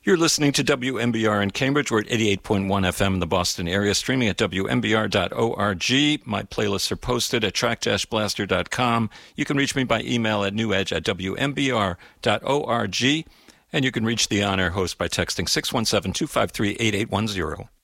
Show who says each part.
Speaker 1: You're listening to WMBR in Cambridge. We're at 88.1 FM in the Boston area, streaming at WMBR.org. My playlists are posted at track-blaster.com. You can reach me by email at newedge@WMBR.org. And you can reach the on-air host by texting 617-253-8810.